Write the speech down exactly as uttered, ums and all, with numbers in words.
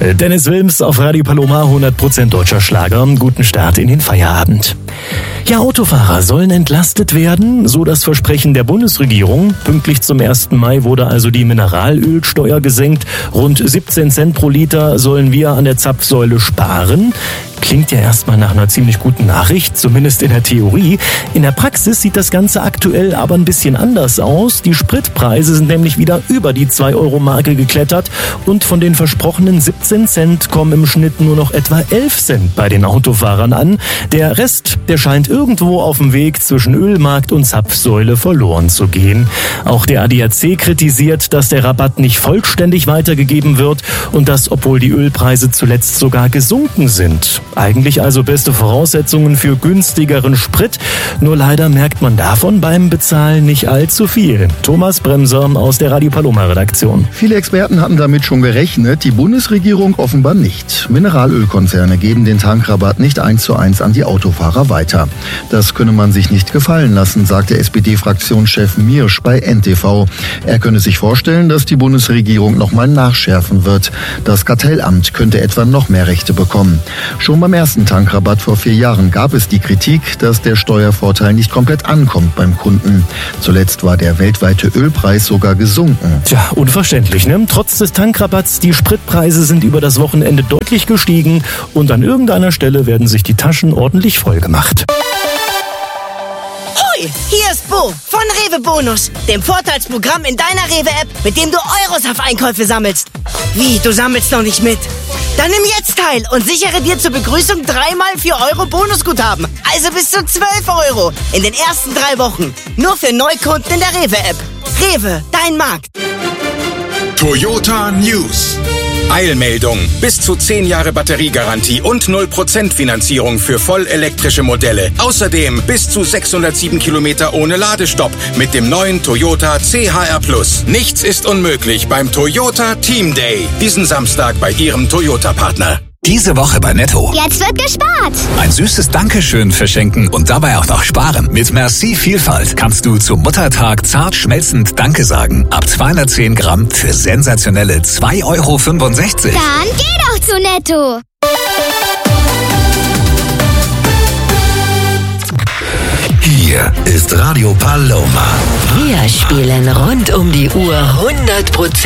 Dennis Wilms auf Radio Paloma, hundert Prozent deutscher Schlager. Guten Start in den Feierabend. Ja, Autofahrer sollen entlastet werden, so das Versprechen der Bundesregierung. Pünktlich zum ersten Mai wurde also die Mineralölsteuer gesenkt. Rund siebzehn Cent pro Liter sollen wir an der Zapfsäule sparen. Klingt ja erstmal nach einer ziemlich guten Nachricht, zumindest in der Theorie. In der Praxis sieht das Ganze aktuell aber ein bisschen anders aus. Die Spritpreise sind nämlich wieder über die zwei Euro Marke geklettert und von den versprochenen siebzehn Cent kommen im Schnitt nur noch etwa elf Cent bei den Autofahrern an. Der Rest, der scheint irgendwo auf dem Weg zwischen Ölmarkt und Zapfsäule verloren zu gehen. Auch der A D A C kritisiert, dass der Rabatt nicht vollständig weitergegeben wird und das, obwohl die Ölpreise zuletzt sogar gesunken sind. Eigentlich also beste Voraussetzungen für günstigeren Sprit. Nur leider merkt man davon beim Bezahlen nicht allzu viel. Thomas Bremser aus der Radio Paloma Redaktion. Viele Experten hatten damit schon gerechnet, die Bundesregierung offenbar nicht. Mineralölkonzerne geben den Tankrabatt nicht eins zu eins an die Autofahrer weiter. Das könne man sich nicht gefallen lassen, sagte S P D-Fraktionschef Miersch bei N T V. Er könne sich vorstellen, dass die Bundesregierung nochmal nachschärfen wird. Das Kartellamt könnte etwa noch mehr Rechte bekommen. Schon beim ersten Tankrabatt vor vier Jahren gab es die Kritik, dass der Steuervorteil nicht komplett ankommt beim Kunden. Zuletzt war der weltweite Ölpreis sogar gesunken. Tja, unverständlich, ne? Trotz des Tankrabatts, die Spritpreise sind über das Wochenende deutlich gestiegen und an irgendeiner Stelle werden sich die Taschen ordentlich voll gemacht. Hoi, hier ist Bo von Rewe Bonus, dem Vorteilsprogramm in deiner Rewe-App, mit dem du Euros auf Einkäufe sammelst. Wie, du sammelst noch nicht mit? Dann nimm jetzt teil und sichere dir zur Begrüßung dreimal vier Euro Bonusguthaben. Also bis zu zwölf Euro in den ersten drei Wochen. Nur für Neukunden in der Rewe-App. Rewe, dein Markt. Toyota News. Eilmeldung. Bis zu zehn Jahre Batteriegarantie und null Prozent Finanzierung für vollelektrische Modelle. Außerdem bis zu sechshundertsieben Kilometer ohne Ladestopp mit dem neuen Toyota C H R Plus. Nichts ist unmöglich beim Toyota Team Day. Diesen Samstag bei Ihrem Toyota-Partner. Diese Woche bei Netto. Jetzt wird gespart. Ein süßes Dankeschön verschenken und dabei auch noch sparen. Mit Merci Vielfalt kannst du zum Muttertag zart schmelzend Danke sagen. Ab zweihundertzehn Gramm für sensationelle zwei Euro fünfundsechzig. Dann geh doch zu Netto. Hier ist Radio Paloma. Wir spielen rund um die Uhr hundert Prozent.